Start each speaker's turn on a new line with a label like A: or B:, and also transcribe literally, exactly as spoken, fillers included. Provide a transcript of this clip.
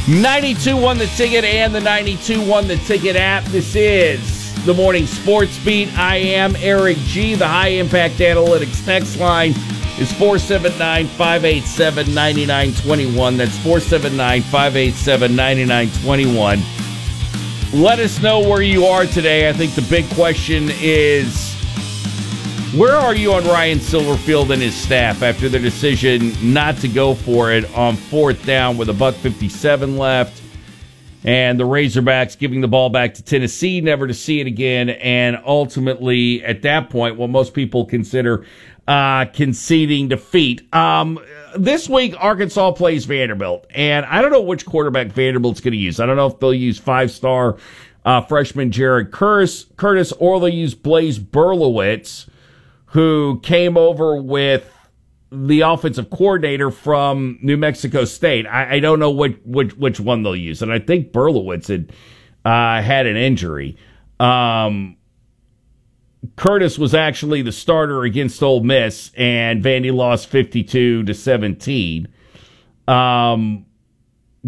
A: ninety-two one The Ticket and the ninety-two one The Ticket app. This is the Morning Sports Beat. I am Eric G. The High Impact Analytics text line is four seven nine, five eight seven, nine nine two one. That's four seven nine, five eight seven, nine nine two one. Let us know where you are today. I think the big question is, where are you on Ryan Silverfield and his staff after their decision not to go for it on fourth down with a buck fifty-seven left, and the Razorbacks giving the ball back to Tennessee, never to see it again, and ultimately, at that point, what most people consider uh, conceding defeat. Um, this week, Arkansas plays Vanderbilt, and I don't know which quarterback Vanderbilt's going to use. I don't know if they'll use five-star uh, freshman Jared Curtis, Curtis, or they'll use Blaise Berlowitz, who came over with the offensive coordinator from New Mexico State. I, I don't know which, which which one they'll use, and I think Berlowitz had uh, had an injury. Um, Curtis was actually the starter against Ole Miss, and Vandy lost fifty-two to seventeen. Um,